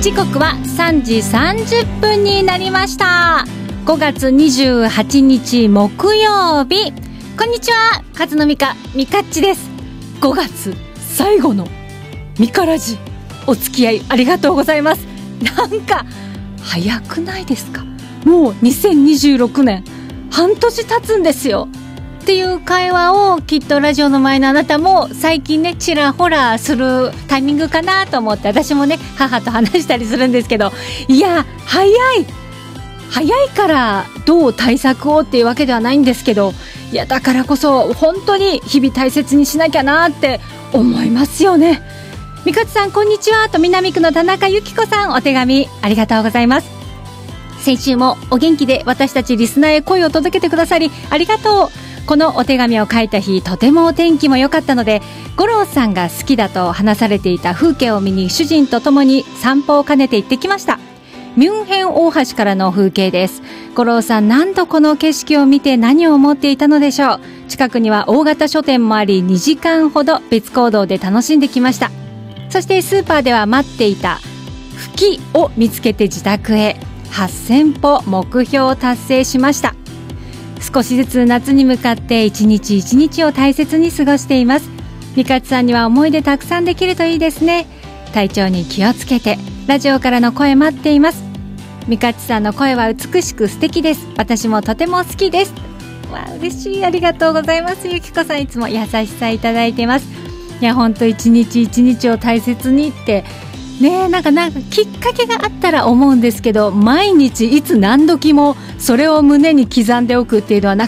時刻は3時30分になりました。5月28日木曜日。こんにちは、勝野美香みかっちです。5月最後のミカラジ、お付き合いありがとうございます。なんか早くないですか？もう2026年半年経つんですよっていう会話をきっとラジオの前のあなたも最近ねちらほらするタイミングかなと思って、私もね母と話したりするんですけど、いや早いからどう対策をっていうわけではないんですけど、いやだからこそ本当に日々大切にしなきゃなって思いますよね。みかつさんこんにちはと、南区の田中由紀子さん、お手紙ありがとうございます。先週もお元気で私たちリスナーへ声を届けてくださりありがとう。このお手紙を書いた日、とてもお天気も良かったので、五郎さんが好きだと話されていた風景を見に主人と共に散歩を兼ねて行ってきました。ミュンヘン大橋からの風景です。五郎さん、何度この景色を見て何を思っていたのでしょう。近くには大型書店もあり、2時間ほど別行動で楽しんできました。そしてスーパーでは待っていたフキを見つけて自宅へ。8000歩目標を達成しました。少しずつ夏に向かって一日一日を大切に過ごしています。みかつさんには思い出たくさんできるといいですね。体調に気をつけて、ラジオからの声待っています。みかつさんの声は美しく素敵です。私もとても好きです。わあ嬉しい、ありがとうございます。ゆきこさんいつも優しさいただいてます。いや本当一日一日を大切にってね、なんかきっかけがあったら思うんですけど、毎日いつ何時もそれを胸に刻んでおくっていうのはな